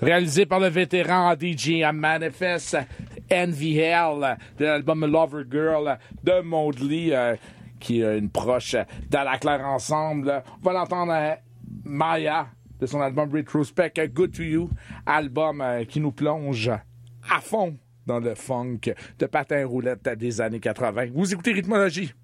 réalisé par le vétéran DJ Manifest NVL de l'album Lover Girl de Maudley, qui est une proche dans la claire ensemble. On va l'entendre Maya de son album Retrospect Good to You, album qui nous plonge à fond dans le funk de patin roulette des années 80. Vous écoutez Rythmologie.